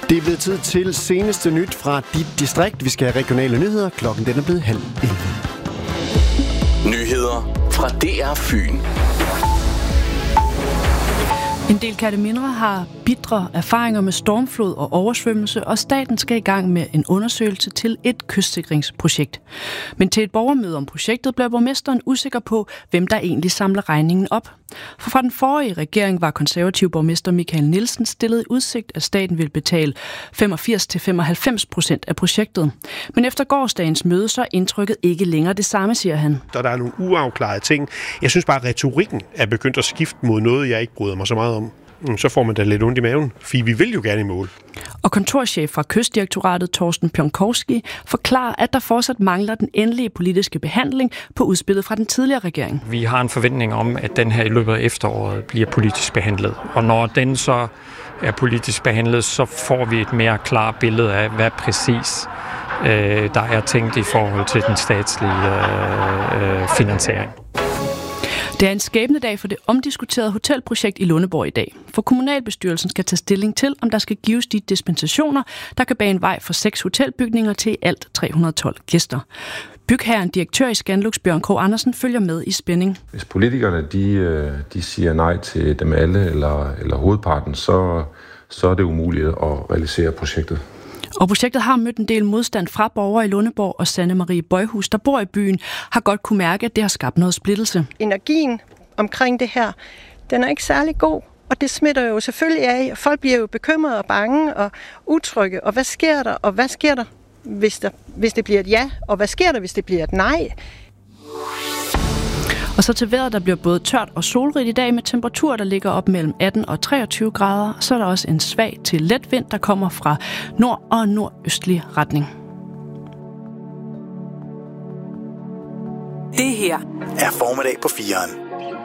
Det er blevet tid til seneste nyt fra dit distrikt. Vi skal have regionale nyheder. Klokken den er blevet 10:30. Nyheder fra DR Fyn. En del kattemindre har bitre erfaringer med stormflod og oversvømmelse, og staten skal i gang med en undersøgelse til et kystsikringsprojekt. Men til et borgermøde om projektet blev borgmesteren usikker på, hvem der egentlig samler regningen op. For fra den forrige regering var konservativ borgmester Michael Nielsen stillet i udsigt, at staten ville betale 85-95% af projektet. Men efter gårsdagens møde, så er indtrykket ikke længere det samme, siger han. Der er nogle uafklarede ting. Jeg synes bare, at retorikken er begyndt at skifte mod noget, jeg ikke bryder mig så meget om. Så får man da lidt ondt i maven, for vi vil jo gerne i mål. Og kontorchef fra Kystdirektoratet, Torsten Pionkowski, forklarer, at der fortsat mangler den endelige politiske behandling på udspillet fra den tidligere regering. Vi har en forventning om, at den her i løbet af efteråret bliver politisk behandlet. Og når den så er politisk behandlet, så får vi et mere klart billede af, hvad præcis der er tænkt i forhold til den statslige finansiering. Det er en skæbnedag for det omdiskuterede hotelprojekt i Lundeborg i dag. For kommunalbestyrelsen skal tage stilling til, om der skal gives de dispensationer, der kan bane vej for 6 hotelbygninger til i alt 312 gæster. Bygherren, direktør i Scanlux, Bjørn Krog Andersen, følger med i spænding. Hvis politikerne de siger nej til dem alle eller hovedparten, så er det umuligt at realisere projektet. Og projektet har mødt en del modstand fra borgere i Lundeborg, og Sanne Marie Bøjhus, der bor i byen, har godt kunne mærke, at det har skabt noget splittelse. Energien omkring det her, den er ikke særlig god, og det smitter jo selvfølgelig af. Folk bliver jo bekymrede og bange og utrygge. Og hvad sker der, hvis det bliver et ja? Og hvad sker der, hvis det bliver et nej? Og så til vejret, der bliver både tørt og solrigt i dag med temperaturer, der ligger op mellem 18 og 23 grader. Så er der også en svag til let vind, der kommer fra nord- og nordøstlig retning. Det her er Formiddag på 4'eren.